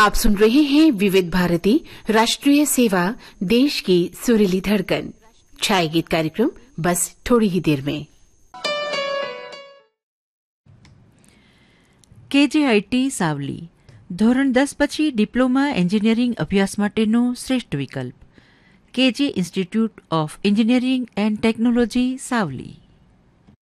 आप सुन रहे हैं विविध भारती राष्ट्रीय सेवा, देश की सुरीली धड़कन। छाया गीत कार्यक्रम बस थोड़ी ही देर में। કેજીઆઈટી સાવલી ધોરણ 10 પછી ડિપ્લોમા એન્જિનિયરિંગ અભ્યાસ માટેનો શ્રેષ્ઠ વિકલ્પ. KG institute of engineering and technology Savli.